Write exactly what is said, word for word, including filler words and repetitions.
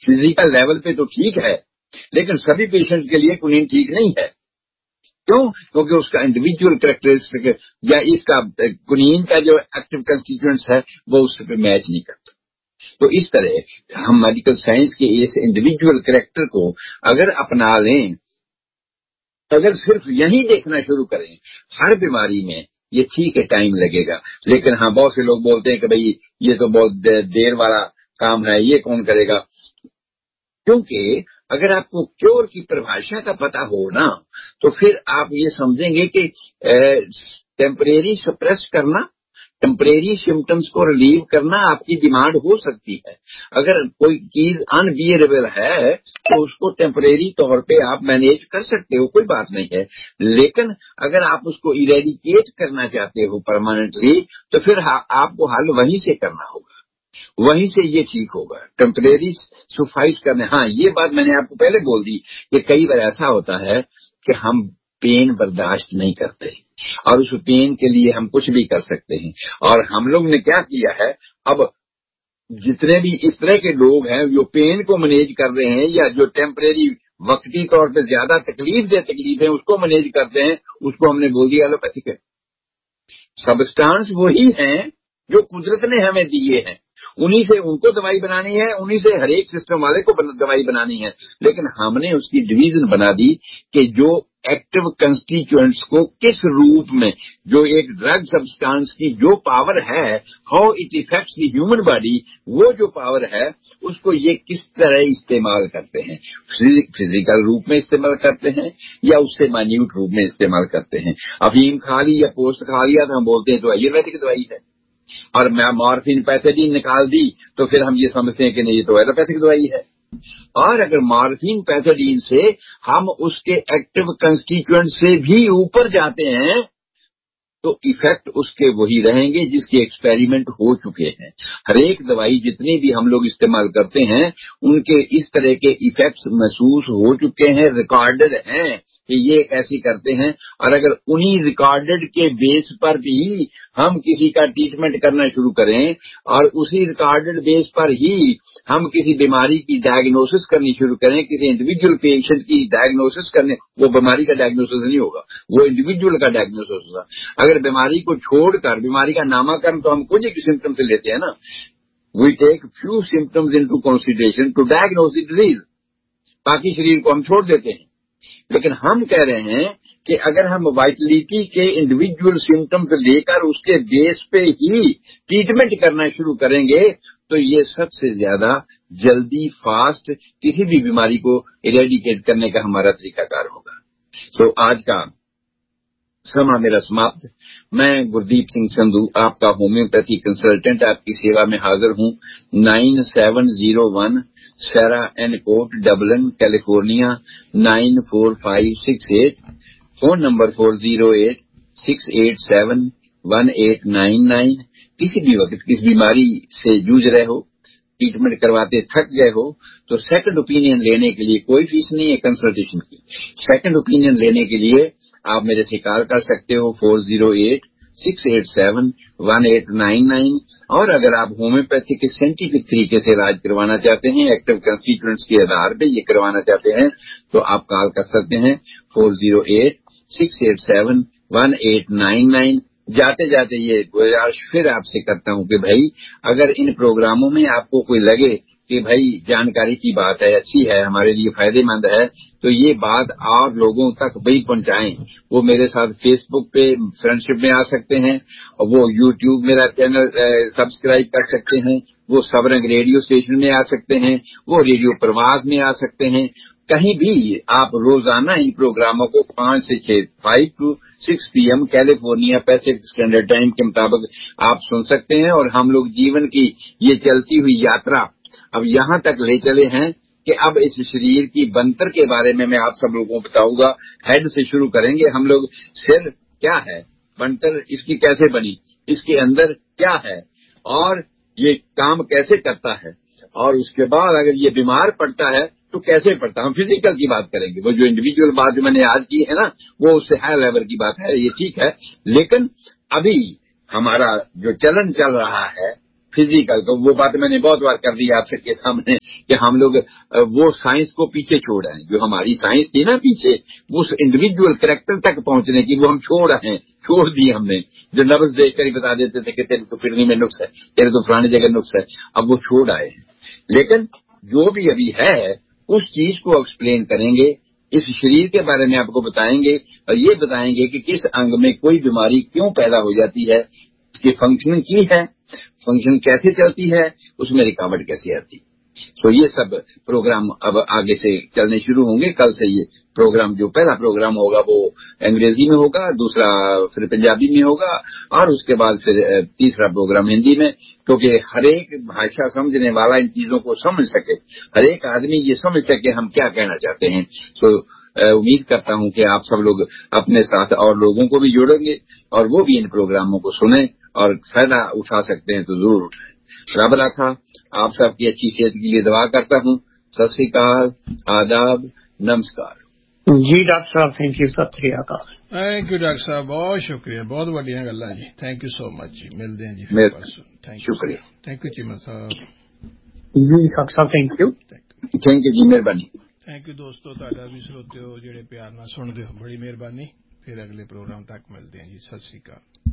Physical level پہ تو ٹھیک ہے لیکن سبھی پیشنٹس کے لیے کنین ٹھیک نہیں ہے. کیوں؟ کیونکہ اس کا انڈیویجول کریکٹرسٹک یا اس کا کنین کا جو ایکٹیو کنسٹیٹوئنٹس ہے وہ اس سے میچ نہیں کرتا. تو اس طرح ہم میڈیکل سائنس کے اس انڈیویجول کریکٹر کو اگر اپنا لیں، اگر صرف یہی دیکھنا شروع کریں ہر بیماری میں، یہ ٹھیک ہے ٹائم لگے گا. لیکن ہاں بہت سے لوگ بولتے ہیں کہ بھئی یہ تو بہت دیر والا کام ہے، یہ کون کرے گا؟ کیونکہ اگر آپ کو کیور کی پریبھاشا کا پتہ ہو نا تو پھر آپ یہ سمجھیں گے کہ ٹیمپریری سپریس کرنا، ٹیمپریری سمٹمز کو ریلیو کرنا آپ کی ڈیمانڈ ہو سکتی ہے. اگر کوئی چیز ان بیئریبل ہے تو اس کو ٹیمپریری طور پہ آپ مینیج کر سکتے ہو، کوئی بات نہیں ہے. لیکن اگر آپ اس کو ایریڈیکیٹ کرنا چاہتے ہو پرماننٹلی تو پھر آپ کو حل وہیں سے کرنا ہوگا، وہیں سے یہ ٹھیک ہوگا. ٹیمپریری سفائس کرنے، ہاں یہ بات میں نے آپ کو پہلے بول دی کہ کئی بار ایسا ہوتا ہے کہ ہم پین برداشت نہیں کرتے اور اس پین کے لیے ہم کچھ بھی کر سکتے ہیں. اور ہم لوگ نے کیا کیا ہے، اب جتنے بھی اس طرح کے لوگ ہیں جو پین کو مینیج کر رہے ہیں یا جو ٹیمپریری وقتی طور پہ زیادہ تکلیف دہ تکلیف ہے اس کو مینیج کرتے ہیں، اس کو ہم نے بول دیا ایلوپیتھک ہے. سبسٹانس وہی ہیں جو قدرت نے ہمیں دیے ہیں، انہی سے ان کو دوائی بنانی ہے، انہی سے ہر ایک سسٹم والے کو دوائی بنانی ہے. لیکن ہم نے اس کی ڈویژن بنا دی کہ جو ایکٹیو کنسٹیچوئنٹس کو کس روپ میں، جو ایک ڈرگ سبسٹانس کی جو پاور ہے، how it affects the human body, وہ جو پاور ہے اس کو یہ کس طرح استعمال کرتے ہیں، فزیکل روپ میں استعمال کرتے ہیں یا اس سے مائنیوٹ روپ میں استعمال کرتے ہیں. افیم کھا لی یا پوسٹ کھا لیا تو ہم بولتے ہیں تو آیورویدک دوائی ہے، اور میں مارفین پیتھیڈین نکال دی تو پھر ہم یہ سمجھتے ہیں کہ نہیں یہ تو ایلوپیتھک دوائی ہے. اور اگر مارفین پیتھیڈین سے ہم اس کے ایکٹیو کنسٹیچوئنٹ سے بھی اوپر جاتے ہیں تو ایفیکٹ اس کے وہی رہیں گے جس کے ایکسپیریمنٹ ہو چکے ہیں. ہر ایک دوائی جتنی بھی ہم لوگ استعمال کرتے ہیں ان کے اس طرح کے ایفیکٹس محسوس ہو چکے ہیں، ریکارڈڈ ہیں کہ یہ ایسی کرتے ہیں. اور اگر انہی ریکارڈڈ کے بیس پر بھی ہم کسی کا ٹریٹمنٹ کرنا شروع کریں اور اسی ریکارڈڈ بیس پر ہی ہم کسی بیماری کی ڈائگنوسس کرنی شروع کریں، کسی انڈیویجول پیشنٹ کی ڈائگنوسس کرنے، وہ بیماری کا ڈائگنوسس نہیں ہوگا، وہ انڈیویجول کا ڈائگنوسس ہوگا. اگر بیماری کو چھوڑ کر بیماری کا نامکرن تو ہم کچھ ایک سمٹم سے لیتے ہیں نا، وی take few symptoms into consideration to diagnose the disease, باقی شریر کو ہم چھوڑ دیتے ہیں. لیکن ہم کہہ رہے ہیں کہ اگر ہم وائٹلٹی کے انڈیویجول سمٹمز لے کر اس کے بیس پہ ہی ٹریٹمنٹ کرنا شروع کریں گے تو یہ سب سے زیادہ جلدی فاسٹ کسی بھی بیماری کو ایریڈیکیٹ کرنے کا ہمارا طریقہ کار ہوگا. تو آج کا سما میرا سماپت. میں گردیپ سنگھ سندھو آپ کا ہومیوپیتھی کنسلٹنٹ آپ کی سیوا میں حاضر ہوں. نائن سیون زیرو ون سیرا این کوٹ Dublin California nine four five six eight. Phone number four zero eight six eight seven one eight nine nine. کسی بھی وقت کس بیماری سے جوجھ رہے ہو، ٹریٹمنٹ کرواتے تھک گئے ہو تو سیکنڈ اوپینین لینے کے لیے کوئی فیس نہیں ہے کنسلٹیشن کی. سیکنڈ اوپینین لینے کے لیے آپ میرے سے کال کر سکتے ہو four zero eight six eight seven one eight nine nine. اور اگر آپ ہومیوپیتھی کے سائنٹیفک طریقے سے علاج کروانا چاہتے ہیں، ایکٹیو کنسٹیٹوئنٹس کے آدھار پہ یہ کروانا چاہتے ہیں تو آپ کال کر سکتے ہیں four zero eight six eight seven one eight nine nine. جاتے جاتے یہ گزارش پھر آپ سے کرتا ہوں کہ بھائی اگر ان پروگراموں میں آپ کو کوئی لگے کہ بھائی جانکاری کی بات ہے، اچھی ہے، ہمارے لیے فائدے مند ہے تو یہ بات اور لوگوں تک بھی پہنچائیں. وہ میرے ساتھ فیس بک پہ فرینڈ شپ میں آ سکتے ہیں، اور وہ یوٹیوب میرا چینل سبسکرائب کر سکتے ہیں، وہ سبرنگ ریڈیو اسٹیشن میں آ سکتے ہیں، وہ ریڈیو پرواز میں آ سکتے ہیں. کہیں بھی آپ روزانہ ان پروگراموں کو پانچ سے چھ five to six P M California Pacific standard time کے مطابق آپ سن سکتے ہیں. اور ہم لوگ جیون کی یہ چلتی ہوئی یاترا اب یہاں تک لے چلے ہیں کہ اب اس شریر کی بنتر کے بارے میں میں آپ سب لوگوں کو بتاؤں گا. ہیڈ سے شروع کریں گے ہم لوگ. سر کیا ہے، بنتر اس کی کیسے بنی، اس کے اندر کیا ہے اور یہ کام کیسے کرتا ہے، اور اس کے بعد اگر یہ بیمار پڑتا ہے تو کیسے پڑتا ہے. ہم فزیکل کی بات کریں گے. وہ جو انڈیویجول بات جو میں نے آج کی ہے نا وہ اس سے ہائی لیول کی بات ہے، یہ ٹھیک ہے. لیکن ابھی ہمارا جو چلن چل رہا ہے فزیکل. تو وہ بات میں نے بہت بار کر دی آپ کے سامنے کہ ہم لوگ وہ سائنس کو پیچھے چھوڑ رہے ہیں. جو ہماری سائنس تھی نا پیچھے, اس انڈیویجول کریکٹر تک پہنچنے کی وہ ہم چھوڑ رہے ہیں, چھوڑ دی ہم نے. جو لفظ دیکھ کر ہی بتا دیتے تھے کہ تیرے تو کڈنی میں نقص ہے, تیرے تو فلانی جگہ نقص ہے, اب وہ چھوڑ آئے ہیں. لیکن جو بھی ابھی ہے اس چیز کو ایکسپلین کریں گے, اس شریر کے بارے میں آپ کو بتائیں گے, اور یہ بتائیں گے کہ کس انگ میں کوئی بیماری کیوں پیدا ہو جاتی ہے, اس کی فنکشن کی ہے, فنکشن کیسے چلتی ہے, اس میں رکاوٹ کیسے آتی ہے. تو یہ سب پروگرام اب آگے سے چلنے شروع ہوں گے. کل سے یہ پروگرام, جو پہلا پروگرام ہوگا وہ انگریزی میں ہوگا, دوسرا پھر پنجابی میں ہوگا, اور اس کے بعد پھر تیسرا پروگرام ہندی میں, کیونکہ ہر ایک بھاشا سمجھنے والا ان چیزوں کو سمجھ سکے, ہر ایک آدمی یہ سمجھ سکے ہم کیا کہنا چاہتے ہیں. تو امید کرتا ہوں کہ آپ سب لوگ اپنے ساتھ اور لوگوں کو بھی جوڑیں گے, اور وہ بھی ان پروگراموں کو سنیں اور فائدہ اٹھا سکتے ہیں تو ضرور اٹھائیں. رب رکھا آپ سب کی اچھی صحت کے لیے دعا کرتا ہوں. ست سری اکال, آداب, نمسکار. جی ڈاکٹر صاحب, تھینک یو, ست سری اکال. تھینک یو ڈاکٹر صاحب, بہت شکریہ, بہت بڑھیا گلا جی. تھینک یو سو مچ جی. ملتے ہیں جی پھر پرسوں. شکریہ. تھینک یو چیمن صاحب. جی ڈاکٹر صاحب, تھینک یو. تھینک یو جی, مہربانی. تھینک یو دوستو, تہاڈا بھی سروتے ہو جڑے پیار نال سن دے ہو, بڑی مہربانی. پھر اگلے پروگرام تک ملتے ہیں جی. ست سری اکال.